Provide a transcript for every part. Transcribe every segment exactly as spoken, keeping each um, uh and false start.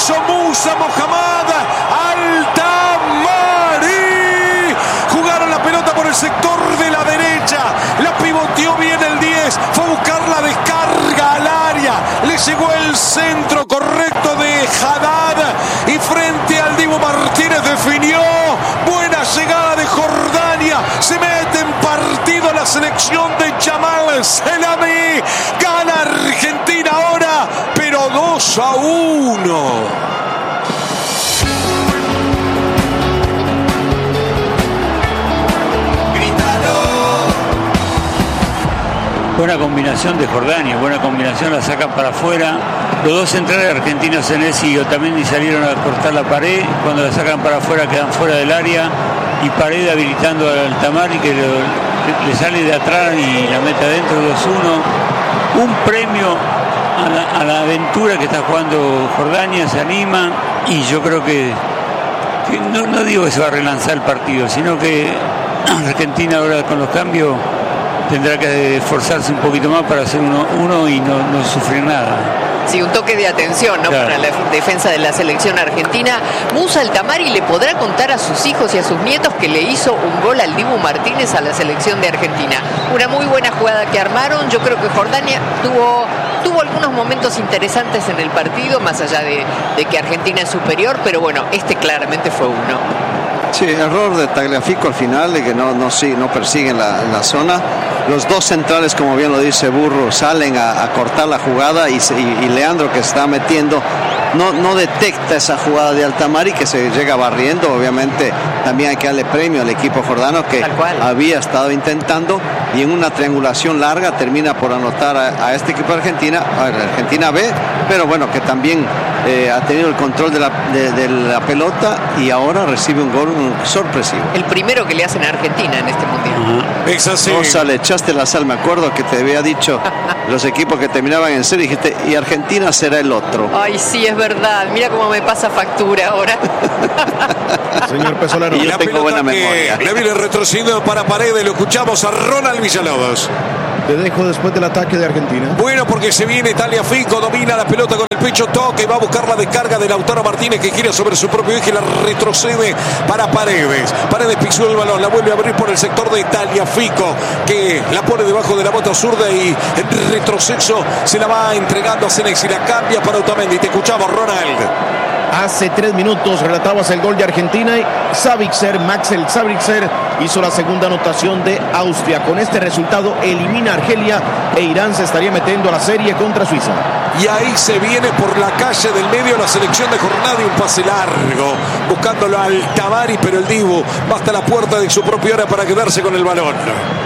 hizo Musa Mohammad Altamari. Jugaron la pelota por el sector de la derecha. La pivoteó bien el diez. Fue a buscar la descarga al área. Le llegó el centro correcto de Haddad. Y frente al Dibu Martínez definió. Buena llegada de Jordania. Se mete en partido la selección de Jamal Selami. Gana Argentina ahora, pero dos a uno. Buena combinación de Jordania, buena combinación, la sacan para afuera. Los dos centrales argentinos, Senesi y Otamendi, salieron a cortar la pared. Cuando la sacan para afuera quedan fuera del área. Y Paredes habilitando al Altamari, que le, le sale de atrás y la mete adentro, dos uno. Un premio a la, a la aventura que está jugando Jordania, se anima. Y yo creo que, que no, no digo que se va a relanzar el partido, sino que Argentina ahora con los cambios tendrá que esforzarse un poquito más para hacer uno, uno y no, no sufrir nada. Sí, un toque de atención, ¿no? Claro. Para la defensa de la selección argentina. Musa Altamari le podrá contar a sus hijos y a sus nietos que le hizo un gol al Dibu Martínez a la selección de Argentina. Una muy buena jugada que armaron. Yo creo que Jordania tuvo, tuvo algunos momentos interesantes en el partido, más allá de, de que Argentina es superior, pero bueno, este claramente fue uno. Sí, error de Tagliafico al final, de que no, no, sí, no persiguen la, la zona. Los dos centrales, como bien lo dice Burro, salen a, a cortar la jugada y, y, y Leandro, que está metiendo, no, no detecta esa jugada de Altamari, que se llega barriendo. Obviamente también hay que darle premio al equipo jordano, que había estado intentando, y en una triangulación larga termina por anotar a, a este equipo de Argentina, a Argentina B, pero bueno, que también eh, ha tenido el control de la, de, de la pelota y ahora recibe un gol sorpresivo. El primero que le hacen a Argentina en este mundial. Uh-huh. Es así. Rosa, le echaste la sal, me acuerdo que te había dicho los equipos que terminaban en serie, dijiste, y Argentina será el otro. Ay, sí, es verdad, mira cómo me pasa factura ahora. Señor Pesolano. Y yo tengo buena memoria. Le viene retrocediendo para Paredes, lo escuchamos a Ronald Villalobos. Te dejo después del ataque de Argentina. Bueno, porque se viene Tagliafico, domina la pelota con el pecho, toca y va a buscar la descarga de Lautaro Martínez, que gira sobre su propio eje, la retrocede para Paredes. Paredes pisó el balón, la vuelve a abrir por el sector de Tagliafico, que la pone debajo de la bota zurda y en retroceso se la va entregando a Senesi, la cambia para Otamendi. Te escuchamos, Ronald. Hace tres minutos relatabas el gol de Argentina y Sabitzer, Maxel Sabitzer hizo la segunda anotación de Austria. Con este resultado elimina a Argelia e Irán se estaría metiendo a la serie contra Suiza. Y ahí se viene por la calle del medio la selección de Jornada y un pase largo, buscándolo al Altamari, pero el Dibu va hasta la puerta de su propia área para quedarse con el balón.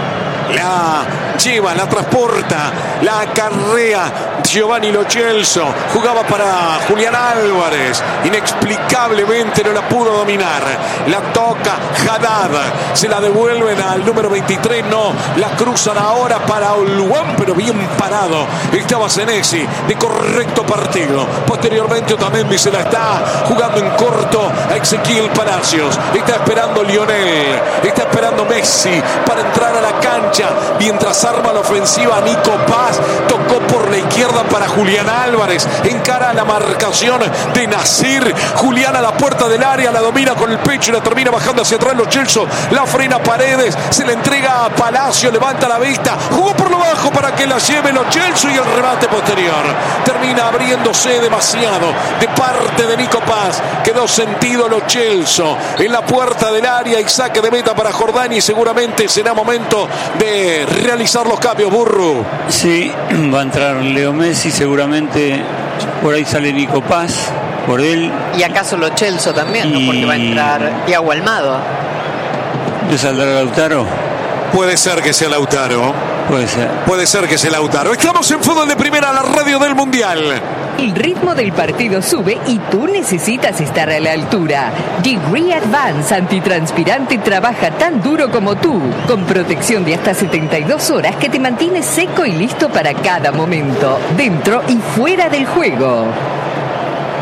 La lleva, la transporta, la acarrea Giovanni Lo Celso. Jugaba para Julián Álvarez. Inexplicablemente no la pudo dominar. La toca Haddad. Se la devuelven al número veintitrés. No, la cruzan ahora para Oluwan, pero bien parado. Estaba Senesi, de correcto partido. Posteriormente Otamendi se la está jugando en corto a Ezequiel Palacios. Está esperando Lionel. Está esperando Messi para entrar a la cancha. Mientras arma la ofensiva Nico Paz, tocó por la izquierda para Julián Álvarez, encara la marcación de Nasir. Julián a la puerta del área, la domina con el pecho y la termina bajando hacia atrás. Lo Celso la frena Paredes, se la entrega a Palacio, levanta la vista, jugó por lo bajo para que la lleve Lo Celso y el remate posterior termina abriéndose demasiado de parte de Nico Paz. Quedó sentido Lo Celso en la puerta del área y saque de meta para Jordania, y seguramente será momento de realizar los cambios, Burro. Sí, va a entrar Leo Messi, seguramente por ahí sale Nico Paz, por él. Y acaso Lo Celso también, y... ¿no? Porque va a entrar Thiago Almada. ¿Le saldrá Lautaro? Puede ser que sea Lautaro. Puede ser. Puede ser que sea Lautaro. Estamos en Fútbol de Primera, la radio del Mundial. El ritmo del partido sube y tú necesitas estar a la altura. Degree Advance Antitranspirante trabaja tan duro como tú, con protección de hasta setenta y dos horas que te mantiene seco y listo para cada momento, dentro y fuera del juego.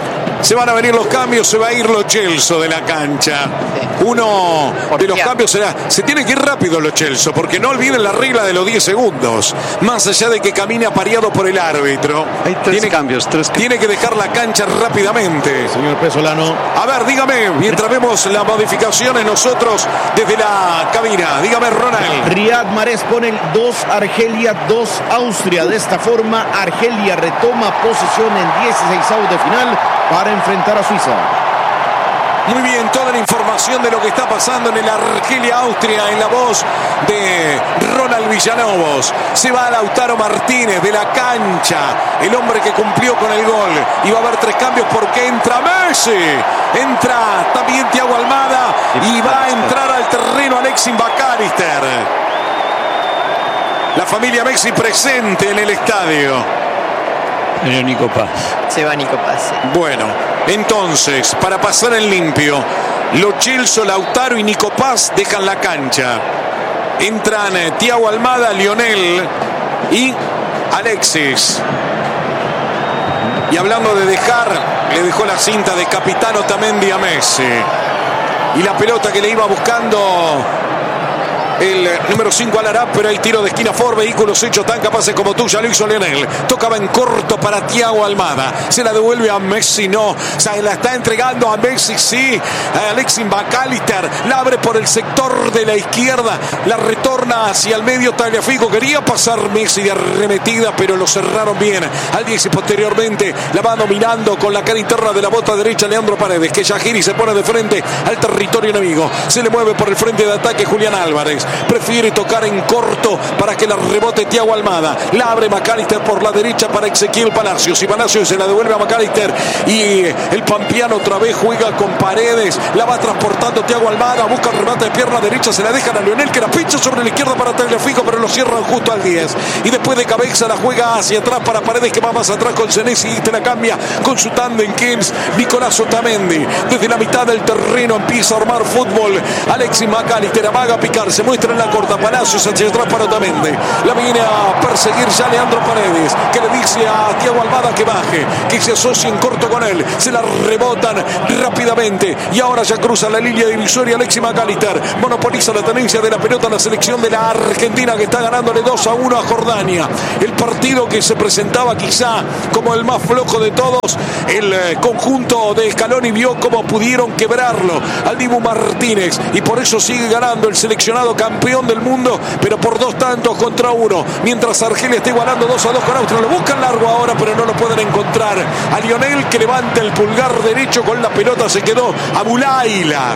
Se van a venir los cambios, se va a ir Lo Celso de la cancha. Uno de los cambios será, se tiene que ir rápido Lo Celso, porque no olviden la regla de los diez segundos. Más allá de que camine apareado por el árbitro. Hay tres tiene, cambios, tres cambios. Tiene que dejar la cancha rápidamente. Señor Pesolano. A ver, dígame, mientras vemos las modificaciones nosotros desde la cabina. Dígame, Ronald. Riyad Mahrez pone el dos Argelia, dos Austria. De esta forma, Argelia retoma posición en dieciseisavos de final para enfrentar a Suiza. Muy bien, toda la información de lo que está pasando en el Argelia-Austria en la voz de Ronald Villalobos. Se va Lautaro Martínez de la cancha, el hombre que cumplió con el gol. Y va a haber tres cambios porque entra Messi. Entra también Thiago Almada y va a entrar al terreno Alexis McAllister. La familia Messi presente en el estadio. Pero Nico Paz. Se va Nico Paz. Sí. Bueno, entonces, para pasar en limpio, Lo Celso, Lautaro y Nico Paz dejan la cancha. Entran eh, Thiago Almada, Lionel y Alexis. Y hablando de dejar, le dejó la cinta de capitán Otamendi a Messi. Y la pelota que le iba buscando el número cinco al Arab, pero hay tiro de esquina for vehículos hechos tan capaces como tú, ya lo hizo Lionel. Tocaba en corto para Thiago Almada. Se la devuelve a Messi, no. Se la está entregando a Messi, sí. A Alexis McAllister. La abre por el sector de la izquierda. La retorna hacia el medio Tagliafico. Quería pasar Messi de arremetida, pero lo cerraron bien. Al diez y posteriormente la va dominando con la cara interna de la bota derecha Leandro Paredes, que Yajiri se pone de frente al territorio enemigo. Se le mueve por el frente de ataque Julián Álvarez. Prefiere tocar en corto para que la rebote Thiago Almada. La abre McAllister por la derecha para Ezequiel Palacios. Y Palacios se la devuelve a McAllister. Y el pampeano otra vez juega con Paredes. La va transportando Thiago Almada. Busca el remate de pierna derecha. Se la dejan a Lionel, que la pincha sobre la izquierda para Tagliafico, pero lo cierran justo al diez. Y después de cabeza la juega hacia atrás para Paredes, que va más atrás con Senesi. Y te la cambia con su tándem Kens. Nicolás Otamendi. Desde la mitad del terreno empieza a armar fútbol. Alexis McAllister amaga a picar. Se muestra en la corta, Palacios hacia atrás para Otamendi. La viene a perseguir ya Leandro Paredes, que le dice a Thiago Almada que baje, que se asocie en corto con él. Se la rebotan rápidamente y ahora ya cruza la línea divisoria Alexis McAllister. Monopoliza la tenencia de la pelota la selección de la Argentina, que está ganándole dos a uno a Jordania. El partido que se presentaba quizá como el más flojo de todos. El conjunto de Scaloni vio cómo pudieron quebrarlo al Dibu Martínez y por eso sigue ganando el seleccionado campeón del mundo, pero por dos tantos contra uno, mientras Argelia está igualando dos a dos con Austria. Lo buscan largo ahora, pero no lo pueden encontrar. A Lionel, que levanta el pulgar derecho con la pelota, se quedó a Bulaila.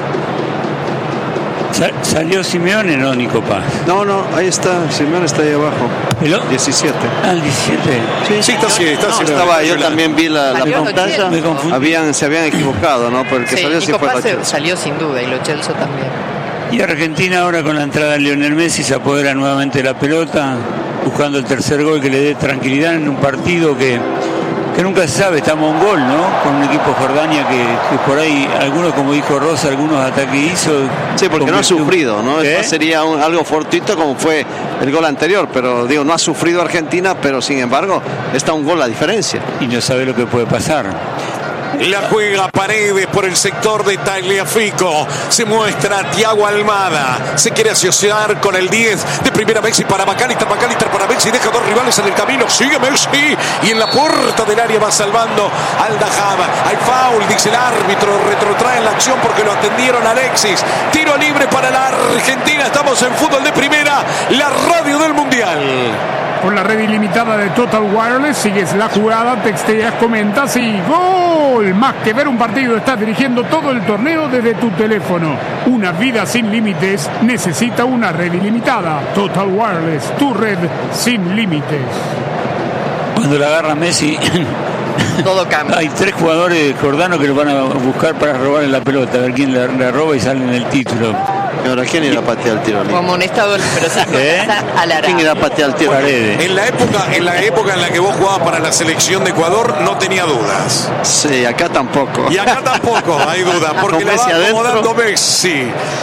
Sa- ¿Salió Simeone, no, Nico Paz? No, no, ahí está, Simeone está ahí abajo. ¿Pero? diecisiete. Ah, el diecisiete. Sí, sí, está así, está No, así. estaba, yo también vi la, la Salió pantalla. Lo Me confundí. Habían, se habían equivocado, ¿no? Pero el que Sí, salió sí Nico fue Paz Lo Celso. salió sin duda y Lo Celso también. Y Argentina ahora con la entrada de Lionel Messi se apodera nuevamente de la pelota, buscando el tercer gol que le dé tranquilidad en un partido que, que nunca se sabe. Estamos a un gol, ¿no? Con un equipo Jordania que, que por ahí, algunos, como dijo Rosa, algunos ataques hizo. Sí, porque no ha sufrido, ¿no? ¿Eh? Esto sería un, algo fortuito como fue el gol anterior, pero digo, no ha sufrido Argentina, pero sin embargo está un gol la diferencia. Y no sabe lo que puede pasar. La juega Paredes por el sector de Tagliafico. Se muestra Thiago Almada. Se quiere asociar con el diez de primera Messi para McAllister. McAllister para Messi. Deja dos rivales en el camino. Sigue Messi. Y en la puerta del área va salvando al Dajab. Hay foul, dice el árbitro. Retrotrae la acción porque lo atendieron a Alexis. Tiro libre para la Argentina. Estamos en fútbol de primera. La radio del Mundial. Con la red ilimitada de Total Wireless, sigues la jugada, texteas, comentas y ¡gol! Más que ver un partido, estás dirigiendo todo el torneo desde tu teléfono. Una vida sin límites necesita una red ilimitada. Total Wireless, tu red sin límites. Cuando la agarra Messi, Todo cambia. hay tres jugadores jordanos que lo van a buscar para robarle la pelota, a ver quién la, la roba y sale en el título. Ahora, ¿quién irá a patear el tiro libre? Como un estado, pero sí, ¿Eh? a la ¿Quién irá a patear el tiro libre? Paredes. En la época, en la época en la que vos jugabas para la selección de Ecuador, no tenía dudas. Sí, acá tampoco. Y acá tampoco hay duda, porque Con la va Messi adentro. acomodando Messi.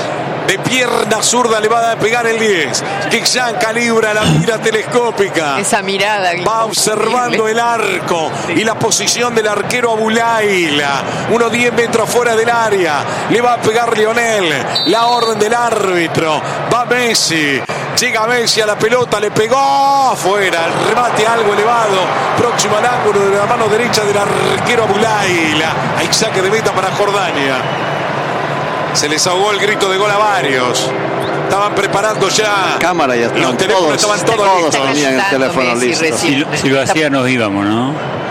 De pierna zurda le va a pegar el diez. Guillán calibra la mira telescópica. Esa mirada. Va observando el arco y la posición del arquero Abulaila. Unos diez metros fuera del área. Le va a pegar Lionel. La orden del árbitro. Va Messi. Llega Messi a la pelota. Le pegó afuera. El remate algo elevado. Próximo al ángulo de la mano derecha del arquero Abulaila. Hay saque de meta para Jordania. Se les ahogó el grito de gol a varios. Estaban preparando ya. Cámara ya estaban. Los teléfonos todos, estaban todos todos listos. tenían el teléfono listo. Si, si lo hacía nos íbamos, ¿no?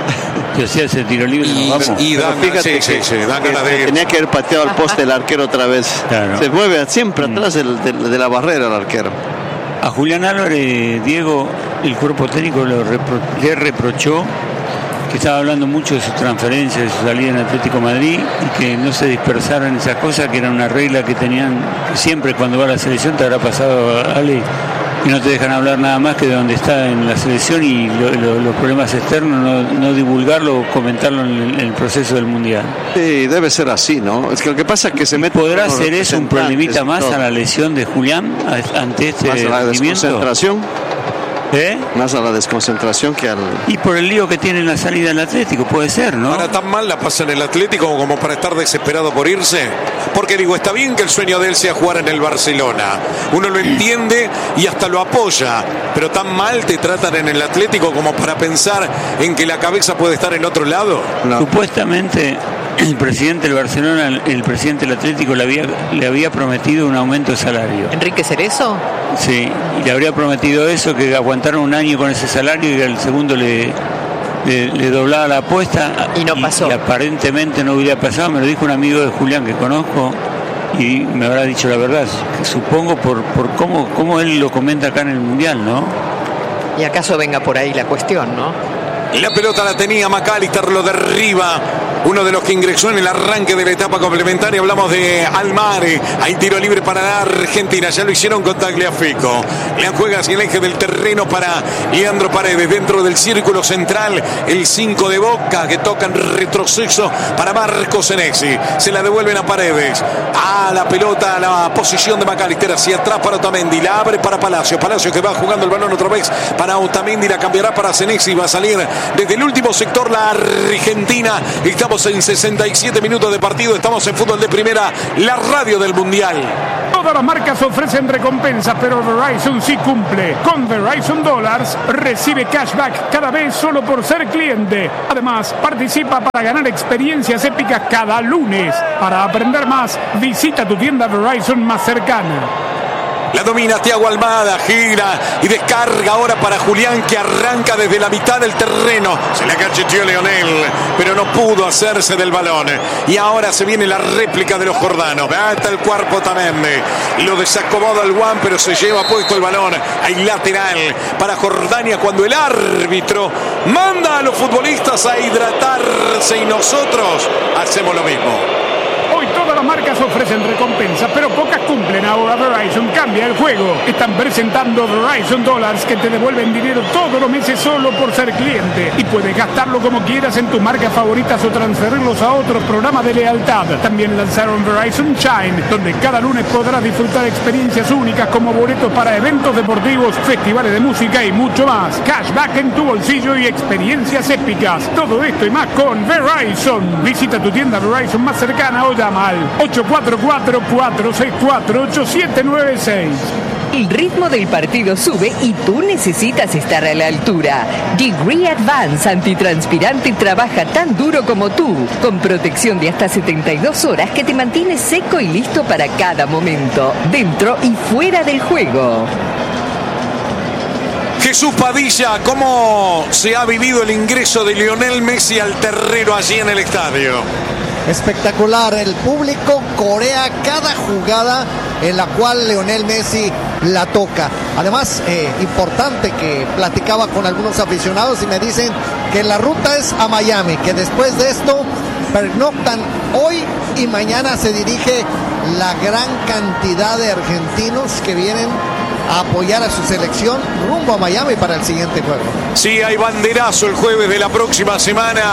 Si hacía ese tiro libre Y, nos vamos. y dan, fíjate sí, que, sí, sí, dan ganas que de ir. tenía que haber pateado al poste el arquero otra vez. Claro. Se mueve siempre atrás del, del, de la barrera el arquero. A Julián Álvarez, Diego, el cuerpo técnico lo repro- le reprochó que estaba hablando mucho de su transferencia, de su salida en Atlético Madrid y que no se dispersaran esas cosas, que era una regla que tenían siempre cuando va a la selección. Te habrá pasado, Ale, que no te dejan hablar nada más que de donde está en la selección y lo, lo, los problemas externos, no, no divulgarlo o comentarlo en el, en el proceso del Mundial. Sí, debe ser así, ¿no? Es que lo que pasa es que se mete. ¿Podrá ser eso un problemita más a la lesión de Julián a, ante este más a la rendimiento? desconcentración. ¿Eh? Más a la desconcentración que al. Y por el lío que tiene en la salida del Atlético, puede ser, ¿no? Para tan mal la pasa en el Atlético como para estar desesperado por irse. Porque digo, está bien que el sueño de él sea jugar en el Barcelona. Uno lo entiende y hasta lo apoya. Pero tan mal te tratan en el Atlético como para pensar en que la cabeza puede estar en otro lado. No. Supuestamente el presidente del Barcelona, el, el presidente del Atlético le había, le había prometido un aumento de salario. ¿Enrique Cerezo? Sí, y le habría prometido eso, que aguantaron un año con ese salario y al segundo le, le, le doblaba la apuesta. Y no pasó. Y aparentemente no hubiera pasado, me lo dijo un amigo de Julián que conozco y me habrá dicho la verdad, que supongo por, por cómo, cómo él lo comenta acá en el Mundial, ¿no? Y acaso venga por ahí la cuestión, ¿no? La pelota la tenía McAllister, lo derriba. Uno de los que ingresó en el arranque de la etapa complementaria. Hablamos de Almare. Hay tiro libre para la Argentina. Ya lo hicieron con Tagliafico. Le juega hacia el eje del terreno para Leandro Paredes. Dentro del círculo central, el cinco de Boca que toca en retroceso para Marcos Senesi. Se la devuelven a Paredes. A la pelota, a la posición de McAllister. Hacia atrás para Otamendi. La abre para Palacio. Palacio que va jugando el balón otra vez para Otamendi. La cambiará para Senesi. Va a salir desde el último sector la Argentina. Estamos en sesenta y siete minutos de partido. Estamos en Fútbol de Primera, la radio del Mundial. Todas las marcas ofrecen recompensas, pero Verizon sí cumple. Con Verizon Dollars recibe cashback cada vez solo por ser cliente. Además, participa para ganar experiencias épicas cada lunes. Para aprender más, visita tu tienda Verizon más cercana. La domina Thiago Almada, gira y descarga ahora para Julián, que arranca desde la mitad del terreno. Se le cacheteó Leonel, pero no pudo hacerse del balón. Y ahora se viene la réplica de los jordanos. Hasta el cuerpo también. Lo desacomoda el Juan, pero se lleva puesto el balón. Hay lateral para Jordania cuando el árbitro manda a los futbolistas a hidratarse y nosotros hacemos lo mismo. Hoy todas las marcas ofrecen recompensas, pero pocas cumplen. Ahora Verizon cambia el juego. Están presentando Verizon Dollars que te devuelven dinero todos los meses solo por ser cliente. Y puedes gastarlo como quieras en tus marcas favoritas o transferirlos a otros programas de lealtad. También lanzaron Verizon Shine, donde cada lunes podrás disfrutar experiencias únicas como boletos para eventos deportivos, festivales de música y mucho más. Cashback en tu bolsillo y experiencias épicas. Todo esto y más con Verizon. Visita tu tienda Verizon más cercana o llama al ocho cuatro cuatro, cuatro seis cuatro, ocho siete nueve seis. El ritmo del partido sube y tú necesitas estar a la altura. Degree Advance Antitranspirante trabaja tan duro como tú, con protección de hasta setenta y dos horas que te mantiene seco y listo para cada momento, dentro y fuera del juego. Jesús Padilla, ¿cómo se ha vivido el ingreso de Lionel Messi al terreno allí en el estadio? Espectacular, el público corea cada jugada en la cual Lionel Messi la toca. Además, eh, importante que platicaba con algunos aficionados y me dicen que la ruta es a Miami, que después de esto pernoctan hoy y mañana se dirige la gran cantidad de argentinos que vienen a apoyar a su selección rumbo a Miami para el siguiente juego. Sí, hay banderazo el jueves de la próxima semana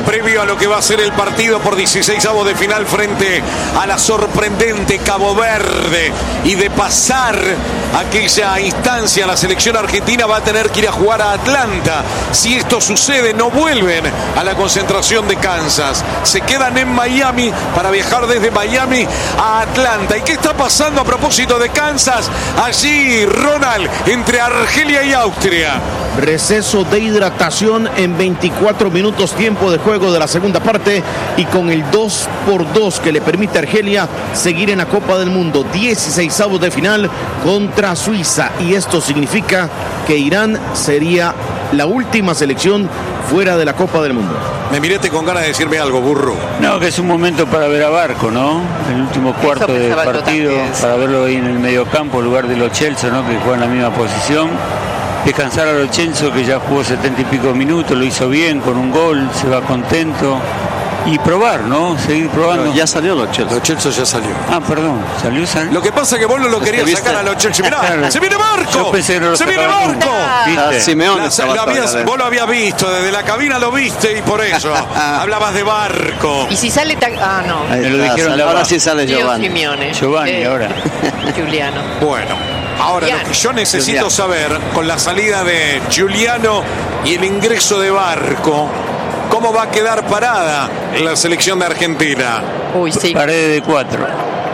previo a lo que va a ser el partido por dieciseisavos de final frente a la sorprendente Cabo Verde. Y de pasar aquella instancia, la selección argentina va a tener que ir a jugar a Atlanta. Si esto sucede, no vuelven a la concentración de Kansas, se quedan en Miami para viajar desde Miami a Atlanta. ¿Y qué está pasando a propósito de Kansas? Allí, Ronald, entre Argelia y Austria. Receso de hidratación en veinticuatro minutos, tiempo de juego de la segunda parte, y con el dos por dos que le permite a Argelia seguir en la Copa del Mundo, dieciseisavos de final contra Suiza, y esto significa que Irán sería la última selección fuera de la Copa del Mundo. Me mirete con ganas de decirme algo, burro. No, que es un momento para ver a Barco, ¿no? El último cuarto del partido, para verlo ahí en el mediocampo, en lugar de Lo Celso, ¿no? Que juega en la misma posición. Descansar a Lo Celso, que ya jugó setenta y pico minutos, lo hizo bien, con un gol, se va contento. Y probar, ¿no? Seguir probando. Pero ya salió Lo Celso. Lo Celso ya salió. Ah, perdón, salió salió. Lo que pasa es que vos no lo querías ¿viste? sacar a Lo Celso. Mirá, Claro. ¡se viene Barco! Yo pensé que no lo ¡Se viene sacaba Barco! nunca. Ah, ¿Viste? Simeone La- estaba lo habías- todavía. vos lo habías visto, desde la cabina lo viste y por eso hablabas de Barco. Y si sale... ta- Ah, no. Ahí Me lo está, dijeron ahora la- sí sale Tío Giovanni. Simeone. Giovanni, Eh, ahora. Giuliano. Bueno, ahora lo que yo necesito Giuliano. saber, con la salida de Giuliano y el ingreso de Barco, ¿cómo va a quedar parada la selección de Argentina? Uy, sí. Paredes de cuatro.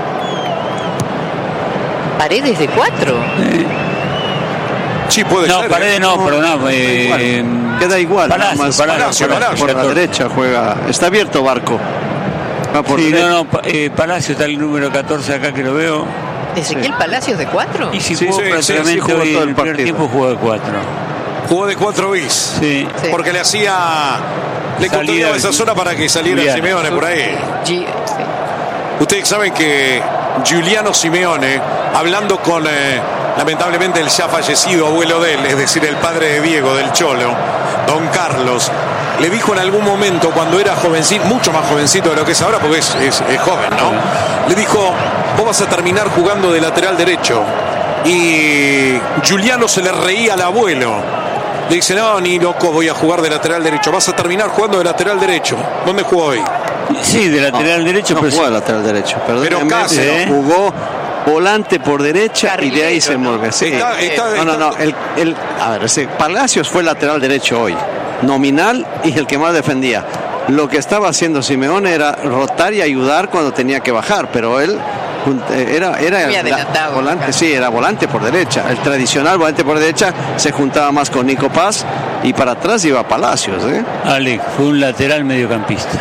Paredes de cuatro. Sí, puede No, ser. Paredes ¿eh? no, perdón. Eh, Queda igual. Palacio, nada más. Palacio, Palacio, Palacio, Por la catorce. derecha juega. Está abierto Barco. Va por Sí, derecha. no, no, pa- eh, Palacio está el número catorce acá que lo veo. ¿Ezequiel Palacios de cuatro? Y si Sí, jugó sí, prácticamente sí, sí, jugó hoy todo en el el primer partido. tiempo jugó de cuatro. Jugó de cuatro bis. Sí. Sí. Porque le hacía. Le Salida custodiaba esa de- zona para que saliera Julián. Simeone por ahí. G- sí. Ustedes saben que Giuliano Simeone, hablando con eh, lamentablemente el ya fallecido abuelo de él, es decir, el padre de Diego, del Cholo, don Carlos, le dijo en algún momento cuando era jovencito, mucho más jovencito de lo que es ahora, porque es, es- es joven, ¿no? Le dijo, vos vas a terminar jugando de lateral derecho. Y Giuliano se le reía al abuelo. Le dice, no, ni loco, voy a jugar de lateral derecho. Vas a terminar jugando de lateral derecho. ¿Dónde jugó hoy? Sí, de lateral derecho, No pero jugó sí. de lateral derecho. Pero, Pero en casi, vez de- ¿eh? jugó volante por derecha y de ahí se Carrilero, ¿no? mueve. Sí. Está- está- no, no, no. El, el- a ver, ese Palacios fue lateral derecho hoy. Nominal y el que más defendía. Lo que estaba haciendo Simeone era rotar y ayudar cuando tenía que bajar, pero él jun- eh, era, era Muy la- adelantado, volante, claro. sí, era volante por derecha. El tradicional volante por derecha se juntaba más con Nico Paz y para atrás iba Palacios, ¿eh? Alex, fue un lateral mediocampista.